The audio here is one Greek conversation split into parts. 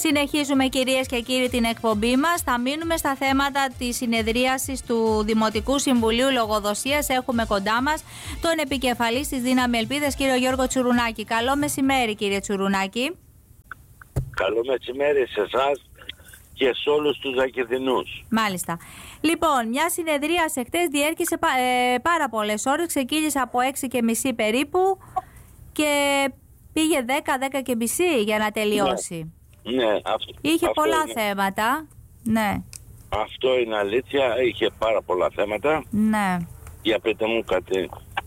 Συνεχίζουμε, κυρίες και κύριοι, την εκπομπή μας. Θα μείνουμε στα θέματα της συνεδρίασης του Δημοτικού Συμβουλίου Λογοδοσίας. Έχουμε κοντά μας τον επικεφαλής της Δύναμη Ελπίδας, κύριο Γιώργο Τσουρουνάκη. Καλό μεσημέρι, κύριε Τσουρουνάκη. Καλό μεσημέρι σε εσάς και σε όλους τους Ακηθινούς. Μάλιστα. Λοιπόν, μια συνεδρίαση χτες διέρχησε πάρα πολλές ώρες. Ξεκίνησε από 6:30 περίπου και πήγε 10-10:30 για να τελειώσει. Ναι, είχε πολλά θέματα. Ναι. Αυτό είναι αλήθεια. Είχε πάρα πολλά θέματα. Ναι. Για πείτε μου κάτι.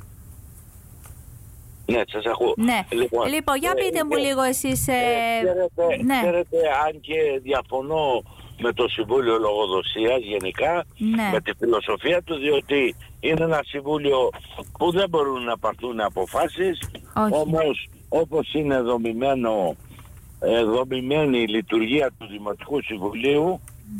Ναι, σας ακούω. Ναι. Λοιπόν, για πείτε μου λίγο εσείς. Ξέρετε, αν και διαφωνώ με το Συμβούλιο Λογοδοσίας γενικά, με τη φιλοσοφία του, διότι είναι ένα συμβούλιο που δεν μπορούν να πάρθουν αποφάσεις. Όμως, όπως είναι δομημένη η λειτουργία του Δημοτικού Συμβουλίου,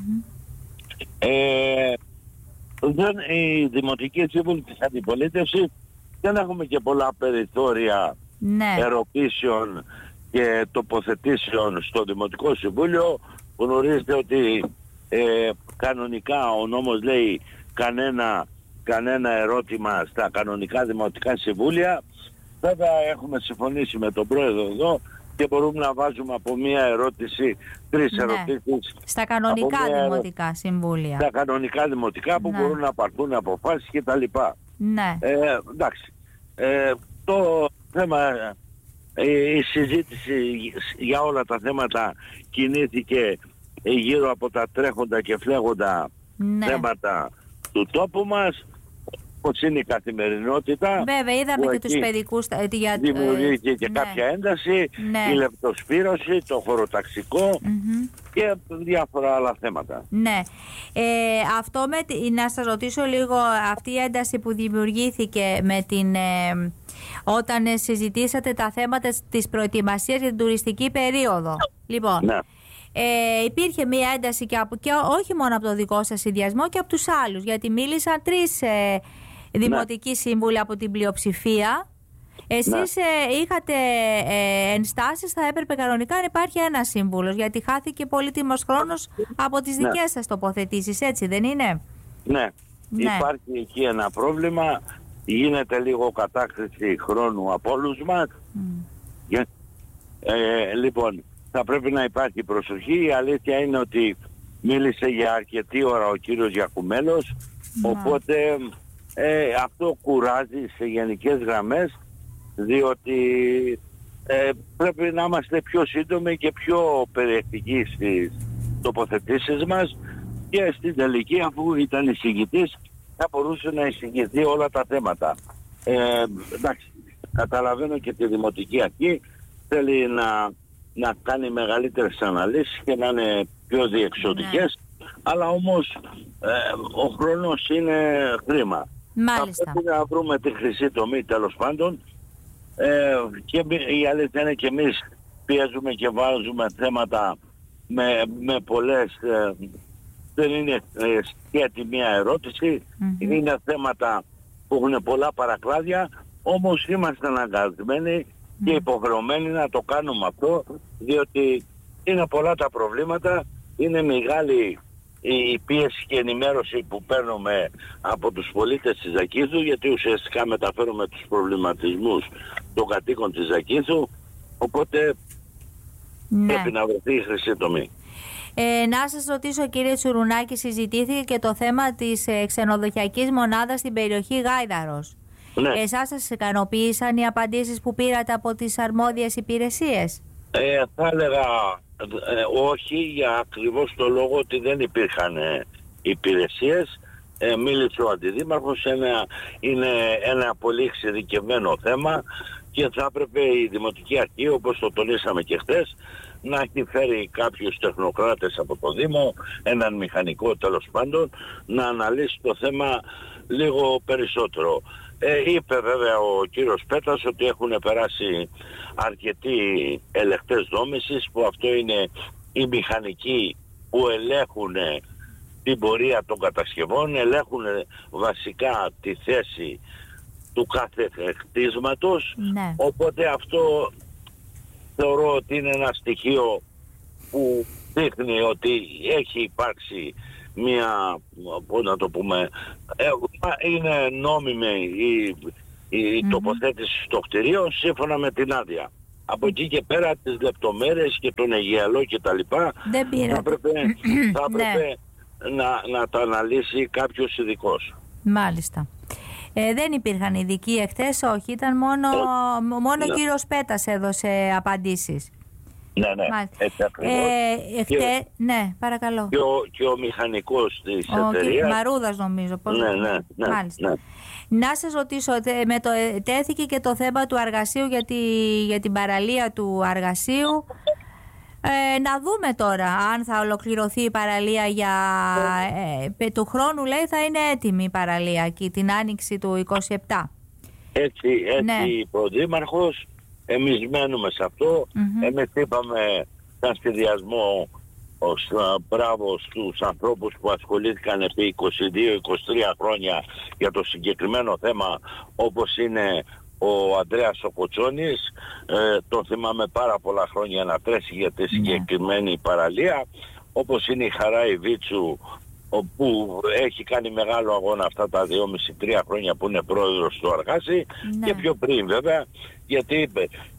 οι Δημοτικοί Σύμβουλοι της Αντιπολίτευσης δεν έχουμε και πολλά περιθώρια ερωτήσεων και τοποθετήσεων στο Δημοτικό Συμβούλιο. Γνωρίζετε ότι κανονικά ο νόμος λέει κανένα ερώτημα στα κανονικά Δημοτικά Συμβούλια. Βέβαια έχουμε συμφωνήσει με τον Πρόεδρο εδώ και μπορούμε να βάζουμε από μία ερώτηση 3 ερωτήσεις. Στα κανονικά Δημοτικά Συμβούλια. Στα κανονικά Δημοτικά που μπορούν να πάρθουν αποφάσεις κτλ. Ναι. Εντάξει. Το θέμα, η συζήτηση για όλα τα θέματα κινήθηκε γύρω από τα τρέχοντα και φλέγοντα θέματα του τόπου μας, όπως είναι η καθημερινότητα. Βέβαια, είδαμε και τους παιδικούς. Δημιουργήθηκε και κάποια ένταση, η λεπτοσπήρωση, το χωροταξικό και διάφορα άλλα θέματα. Ναι. Αυτό να σας ρωτήσω λίγο, αυτή η ένταση που δημιουργήθηκε όταν συζητήσατε τα θέματα της προετοιμασίας για την τουριστική περίοδο. Λοιπόν, υπήρχε μία ένταση και όχι μόνο από το δικό σας συνδυασμό και από τους άλλους, γιατί μίλησαν 3 δημοτικοί σύμβουλοι από την πλειοψηφία. Εσείς είχατε ενστάσεις, θα έπρεπε κανονικά να υπάρχει ένας σύμβουλος, γιατί χάθηκε πολύτιμος χρόνος από τις δικές σας τοποθετήσεις, έτσι δεν είναι? Ναι. Υπάρχει εκεί ένα πρόβλημα, γίνεται λίγο κατάκριση χρόνου από όλους μας. Λοιπόν, θα πρέπει να υπάρχει προσοχή. Η αλήθεια είναι ότι μίλησε για αρκετή ώρα ο κύριος Γιακουμέλος, οπότε αυτό κουράζει σε γενικές γραμμές, διότι πρέπει να είμαστε πιο σύντομοι και πιο περιεκτικοί στις τοποθετήσεις μας, και στην τελική, αφού ήταν εισηγητής, θα μπορούσε να εισηγηθεί όλα τα θέματα. Εντάξει, καταλαβαίνω και τη Δημοτική Αρχή θέλει να κάνει μεγαλύτερες αναλύσεις και να είναι πιο διεξοδικές, αλλά όμως ο χρόνος είναι χρήμα. Μάλιστα. Θα πρέπει να βρούμε τη χρυσή τομή, τέλος πάντων, και η αλήθεια είναι και εμείς πιέζουμε και βάζουμε θέματα με πολλές, δεν είναι σχέτη μία ερώτηση, είναι θέματα που έχουν πολλά παρακλάδια, όμως είμαστε αναγκασμένοι και υποχρεωμένοι να το κάνουμε αυτό, διότι είναι πολλά τα προβλήματα, είναι μεγάλη η πίεση και ενημέρωση που παίρνουμε από τους πολίτες της Ζακίνθου, γιατί ουσιαστικά μεταφέρουμε τους προβληματισμούς των κατοίκων της Ζακίνθου, οπότε πρέπει να βρεθεί η χρυσή τομή. Να σας ρωτήσω, κύριε Τσουρουνάκη, συζητήθηκε και το θέμα της ξενοδοχειακής μονάδας στην περιοχή Γάιδαρος. Εσάς σας ικανοποίησαν οι απαντήσεις που πήρατε από τις αρμόδιες υπηρεσίες? Θα έλεγα όχι, για ακριβώς το λόγο ότι δεν υπήρχαν υπηρεσίες. Μίλησε ο Αντιδήμαρχος, είναι ένα πολύ εξειδικευμένο θέμα και θα έπρεπε η Δημοτική Αρχή, όπως το τονίσαμε και χθες, να έχει φέρει κάποιους τεχνοκράτες από το Δήμο, έναν μηχανικό τέλος πάντων, να αναλύσει το θέμα λίγο περισσότερο. Είπε βέβαια ο κύριος Πέτας ότι έχουν περάσει αρκετοί ελεγκτές δόμησης, που αυτό είναι οι μηχανικοί που ελέγχουν την πορεία των κατασκευών, ελέγχουν βασικά τη θέση του κάθε κτίσματος, οπότε αυτό θεωρώ ότι είναι ένα στοιχείο που δείχνει ότι έχει υπάρξει μια, πώς να το πούμε, είναι νόμιμη η τοποθέτηση στο κτηρίο σύμφωνα με την άδεια. Από εκεί και πέρα τις λεπτομέρειες και τον Αιγιαλό και τα λοιπά θα έπρεπε να τα αναλύσει κάποιος ειδικός. Μάλιστα. Δεν υπήρχαν ειδικοί εχθές, όχι, ήταν μόνο ο κύριος Πέτας έδωσε απαντήσεις. Ναι, έτσι ακριβώς. Ναι, παρακαλώ. Και ο μηχανικός της εταιρείας. Μαρούδας νομίζω. Ναι. Μάλιστα. Να σας ρωτήσω, τέθηκε και το θέμα του αργασίου για την παραλία του αργασίου. Να δούμε τώρα αν θα ολοκληρωθεί η παραλία του χρόνου, λέει, θα είναι έτοιμη η παραλία εκεί την άνοιξη του 27. Έτσι είπε ο Δήμαρχος, εμείς μένουμε σε αυτό. Εμείς είπαμε σαν σχεδιασμό μπράβο στους ανθρώπους που ασχολήθηκαν επί 22-23 χρόνια για το συγκεκριμένο θέμα, όπως είναι ο Ανδρέας ο Κοτσόνης. Τον θυμάμαι πάρα πολλά χρόνια να τρέχει για τη συγκεκριμένη παραλία, όπως είναι η Χαρά η Βίτσου, που έχει κάνει μεγάλο αγώνα αυτά τα 2,5-3 χρόνια που είναι πρόεδρος του Αργάση, και πιο πριν βέβαια, γιατί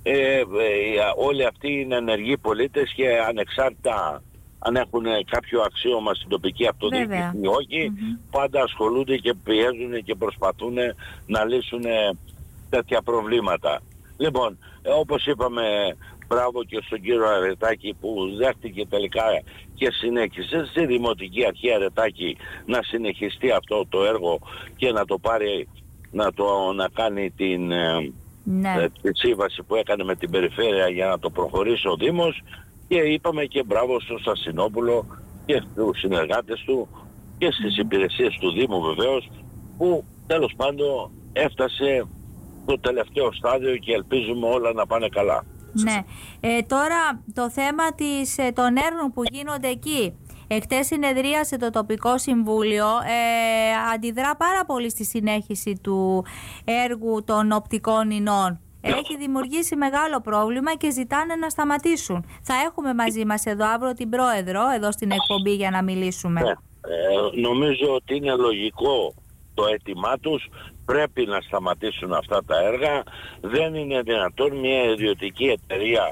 όλοι αυτοί είναι ενεργοί πολίτες και ανεξάρτητα αν έχουν κάποιο αξίωμα στην τοπική αυτοδιοίκηση ή όχι, πάντα ασχολούνται και πιέζουν και προσπαθούν να λύσουν τέτοια προβλήματα. Λοιπόν, όπως είπαμε, μπράβο και στον κύριο Αρετάκη που δέχτηκε τελικά και συνέχισε στη Δημοτική Αρχή Αρετάκη να συνεχιστεί αυτό το έργο και να το πάρει, να κάνει τη σύμβαση που έκανε με την περιφέρεια για να το προχωρήσει ο Δήμος. Και είπαμε και μπράβο στον Στασινόπουλο και στους συνεργάτες του και στις υπηρεσίες του Δήμου βεβαίως, που τέλος πάντων έφτασε το τελευταίο στάδιο και ελπίζουμε όλα να πάνε καλά. Ναι. Τώρα το θέμα των έργων που γίνονται εκεί. Εχθές συνεδρίασε το τοπικό συμβούλιο, αντιδρά πάρα πολύ στη συνέχιση του έργου των οπτικών ινών. Έχει δημιουργήσει μεγάλο πρόβλημα και ζητάνε να σταματήσουν. Θα έχουμε μαζί μας εδώ αύριο την πρόεδρο, εδώ στην εκπομπή, για να μιλήσουμε. Νομίζω ότι είναι λογικό το αίτημά τους. Πρέπει να σταματήσουν αυτά τα έργα. Δεν είναι δυνατόν μια ιδιωτική εταιρεία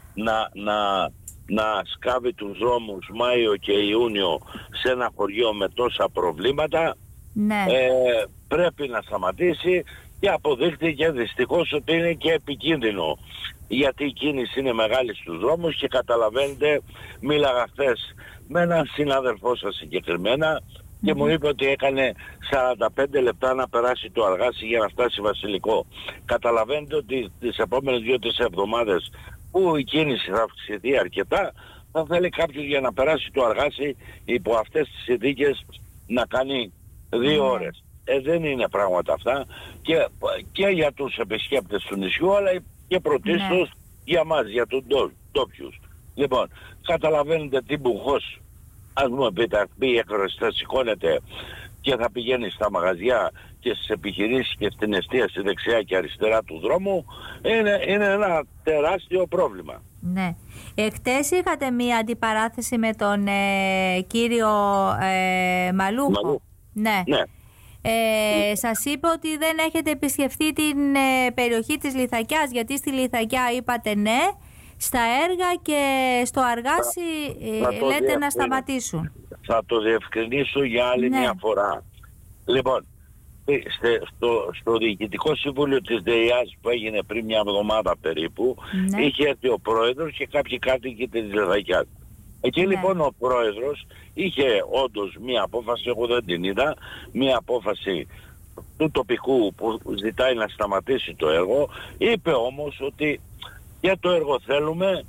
να σκάβει τους δρόμους Μάιο και Ιούνιο σε ένα χωριό με τόσα προβλήματα. Πρέπει να σταματήσει. Και αποδείχτηκε δυστυχώς ότι είναι και επικίνδυνο, γιατί η κίνηση είναι μεγάλη στους δρόμους και καταλαβαίνετε, μίλαγα χθες με έναν συνάδελφό σας συγκεκριμένα και μου είπε ότι έκανε 45 λεπτά να περάσει το Αργάσι για να φτάσει Βασιλικό. Καταλαβαίνετε ότι τις επόμενες 2-3 εβδομάδες που η κίνηση θα αυξηθεί αρκετά, θα θέλει κάποιος για να περάσει το Αργάσι υπό αυτές τις συνθήκες να κάνει 2 ώρες. Δεν είναι πράγματα αυτά και για τους επισκέπτες του νησιού, αλλά και πρωτίστως για μας, για τους ντόπιους. Λοιπόν, καταλαβαίνετε τι μπουχός, ας μου πείτε, θα σηκώνεται και θα πηγαίνει στα μαγαζιά και στις επιχειρήσεις και στην εστίαση δεξιά και αριστερά του δρόμου, είναι ένα τεράστιο πρόβλημα. Ναι. Χτες είχατε μία αντιπαράθεση με τον κύριο Μαλούχο. Ναι. Σας είπε ότι δεν έχετε επισκεφτεί την περιοχή της Λιθακιάς, γιατί στη Λιθακιά είπατε ναι, στα έργα και στο Αργάσι λέτε να σταματήσουν. Θα το διευκρινίσω για άλλη μια φορά. Λοιπόν, στο Διοικητικό Συμβούλιο της ΔΕΙΑΣ που έγινε πριν μια εβδομάδα περίπου, είχε έρθει ο πρόεδρος και κάποιοι κάτοικοι της Λιθακιάς. Εκεί λοιπόν ο πρόεδρος είχε όντως μία απόφαση, εγώ δεν την είδα, μία απόφαση του τοπικού που ζητάει να σταματήσει το έργο. Είπε όμως ότι για το έργο θέλουμε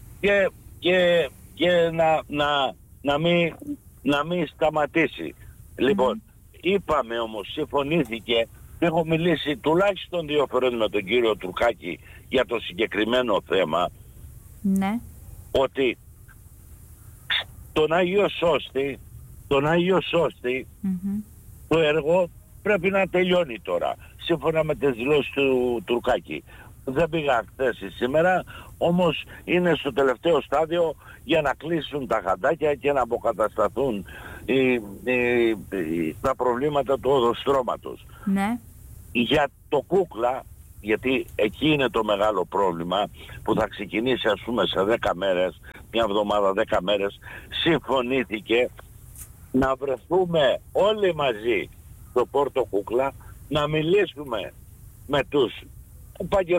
και να μην σταματήσει. Λοιπόν, είπαμε όμως, συμφωνήθηκε, έχω μιλήσει τουλάχιστον 2 φορές με τον κύριο Τουρκάκη για το συγκεκριμένο θέμα, ότι τον Άγιο Σώστη το έργο πρέπει να τελειώνει τώρα, σύμφωνα με τις δηλώσεις του Τουρκάκη. Δεν πήγα χθες ή σήμερα, όμως είναι στο τελευταίο στάδιο για να κλείσουν τα χαντάκια και να αποκατασταθούν τα προβλήματα του οδοστρώματος. Ναι. Για το Κούκλα, γιατί εκεί είναι το μεγάλο πρόβλημα που θα ξεκινήσει ας πούμε σε 10 μέρες, μια εβδομάδα, 10 μέρες, συμφωνήθηκε να βρεθούμε όλοι μαζί στο Πόρτο Κούκλα, να μιλήσουμε με τους